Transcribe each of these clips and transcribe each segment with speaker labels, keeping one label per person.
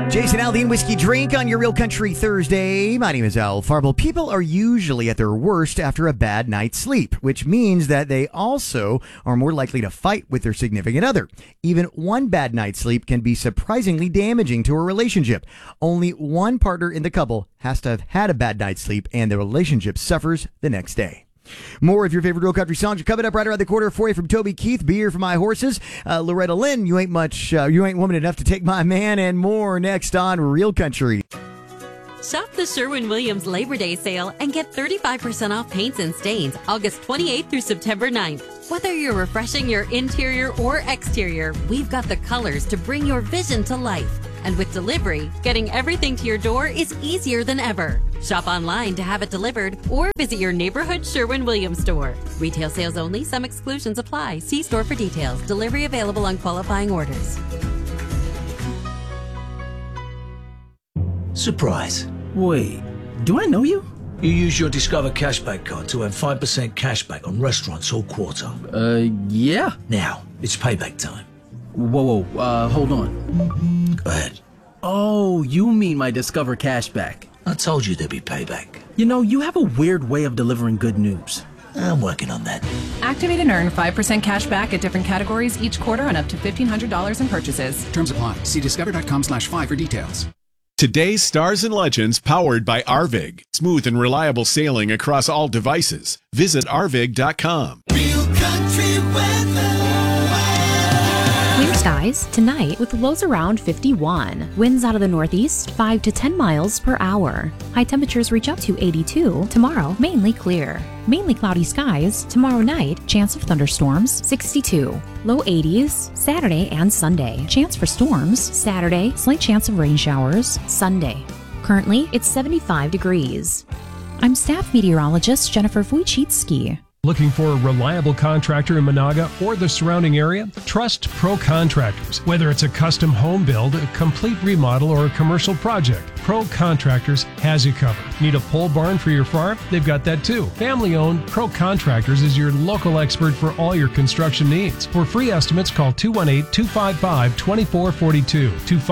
Speaker 1: Jason Aldean Whiskey Drink on your Real Country Thursday. My name is Al Farble. People are usually at their worst after a bad night's sleep, which means that they also are more likely to fight with their significant other. Even one bad night's sleep can be surprisingly damaging to a relationship. Only one partner in the couple has to have had a bad night's sleep, and the relationship suffers the next day. More of your favorite Real Country songs are coming up right around the corner for you from Toby Keith, Beer for My Horses, Loretta Lynn, You Ain't Woman Enough to Take My Man, and more next on Real Country.
Speaker 2: Shop the Sherwin-Williams Labor Day sale and get 35% off paints and stains August 28th through September 9th. Whether you're refreshing your interior or exterior, we've got the colors to bring your vision to life. And with delivery, getting everything to your door is easier than ever. Shop online to have it delivered or visit your neighborhood Sherwin-Williams store. Retail sales only. Some exclusions apply. See store for details. Delivery available on qualifying orders.
Speaker 3: Surprise.
Speaker 4: Wait, do I know you?
Speaker 3: You use your Discover Cashback card to earn 5% cashback on restaurants all quarter.
Speaker 4: Yeah.
Speaker 3: Now, it's payback time.
Speaker 4: Whoa, hold on.
Speaker 3: Go ahead.
Speaker 4: Oh, you mean my Discover Cashback.
Speaker 3: I told you there'd be payback.
Speaker 4: You know, you have a weird way of delivering good news.
Speaker 3: I'm working on that.
Speaker 5: Activate and earn 5% cash back at different categories each quarter on up to $1,500 in purchases.
Speaker 6: Terms apply. See discover.com/5 for details.
Speaker 7: Today's Stars and Legends, powered by Arvig. Smooth and reliable sailing across all devices. Visit arvig.com.
Speaker 8: Real Country weather.
Speaker 9: Clear skies tonight with lows around 51. Winds out of the northeast 5 to 10 miles per hour. High temperatures reach up to 82. Tomorrow, mainly clear. Mainly cloudy skies. Tomorrow night, chance of thunderstorms 62. Low 80s Saturday and Sunday. Chance for storms Saturday. Slight chance of rain showers Sunday. Currently, it's 75 degrees. I'm staff meteorologist Jennifer Wojcicki.
Speaker 10: Looking for a reliable contractor in Monaga or the surrounding area? Trust Pro Contractors. Whether it's a custom home build, a complete remodel, or a commercial project, Pro Contractors has you covered. Need a pole barn for your farm? They've got that too. Family-owned, Pro Contractors is your local expert for all your construction needs. For free estimates, call 218-255-2442.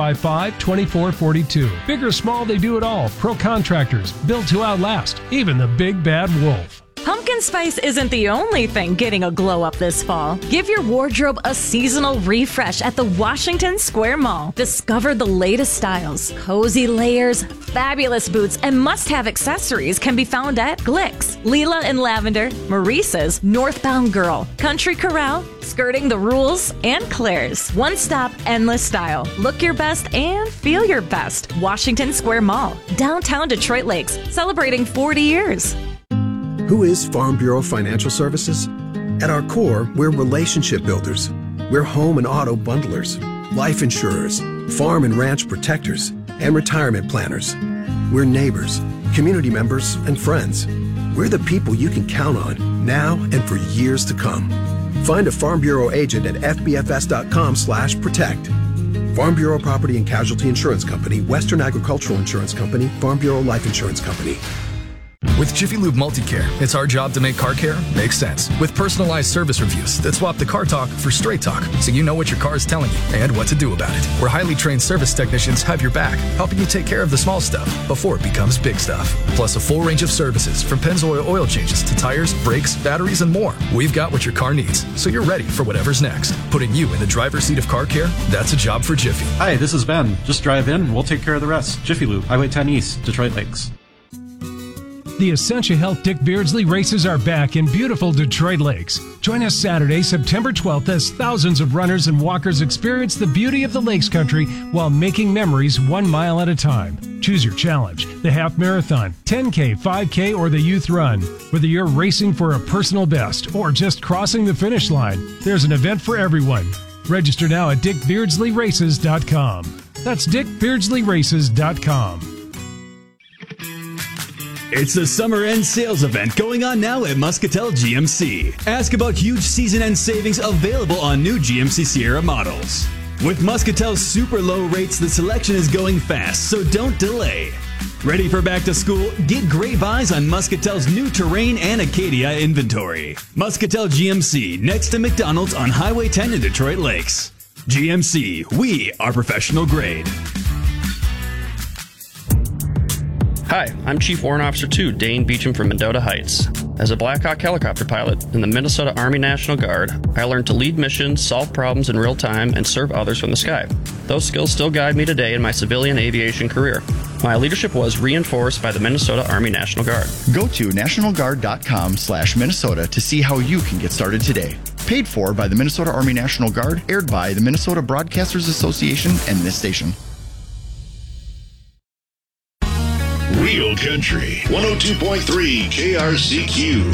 Speaker 10: 255-2442. Big or small, they do it all. Pro Contractors, built to outlast, even the big bad wolf.
Speaker 11: Pumpkin spice isn't the only thing getting a glow up this fall. Give your wardrobe a seasonal refresh at the Washington Square Mall. Discover the latest styles, cozy layers, fabulous boots, and must-have accessories can be found at Glick's, Leela and Lavender, Maurice's, Northbound Girl, Country Corral, Skirting the Rules, and Claire's. One-stop, endless style. Look your best and feel your best. Washington Square Mall, downtown Detroit Lakes, celebrating 40 years.
Speaker 12: Who is Farm Bureau Financial Services? At our core, we're relationship builders. We're home and auto bundlers, life insurers, farm and ranch protectors, and retirement planners. We're neighbors, community members, and friends. We're the people you can count on now and for years to come. Find a Farm Bureau agent at fbfs.com/protect. Farm Bureau Property and Casualty Insurance Company, Western Agricultural Insurance Company, Farm Bureau Life Insurance Company.
Speaker 13: With Jiffy Lube Multicare, it's our job to make car care make sense. With personalized service reviews that swap the car talk for straight talk, so you know what your car is telling you and what to do about it. Where highly trained service technicians have your back, helping you take care of the small stuff before it becomes big stuff. Plus a full range of services from Pennzoil oil changes to tires, brakes, batteries, and more. We've got what your car needs, so you're ready for whatever's next. Putting you in the driver's seat of car care, that's a job for Jiffy.
Speaker 14: Hi, this is Ben. Just drive in, we'll take care of the rest. Jiffy Lube, Highway 10 East, Detroit Lakes.
Speaker 10: The Essentia Health Dick Beardsley races are back in beautiful Detroit Lakes. Join us Saturday, September 12th, as thousands of runners and walkers experience the beauty of the Lakes Country while making memories 1 mile at a time. Choose your challenge, the half marathon, 10K, 5K, or the youth run. Whether you're racing for a personal best or just crossing the finish line, there's an event for everyone. Register now at dickbeardsleyraces.com. That's dickbeardsleyraces.com.
Speaker 15: It's the summer end sales event going on now at Muscatel GMC. Ask about huge season end savings available on new GMC Sierra models. With Muscatel's super low rates, the selection is going fast, so don't delay. Ready for back to school? Get great buys on Muscatel's new Terrain and Acadia inventory. Muscatel GMC, next to McDonald's on Highway 10 in Detroit Lakes. GMC, we are professional grade.
Speaker 16: Hi, I'm Chief Warrant Officer 2, Dane Beecham from Mendota Heights. As a Black Hawk helicopter pilot in the Minnesota Army National Guard, I learned to lead missions, solve problems in real time, and serve others from the sky. Those skills still guide me today in my civilian aviation career. My leadership was reinforced by the Minnesota Army National Guard.
Speaker 17: Go to nationalguard.com/Minnesota to see how you can get started today. Paid for by the Minnesota Army National Guard, aired by the Minnesota Broadcasters Association and this station.
Speaker 18: Real Country 102.3 KRCQ.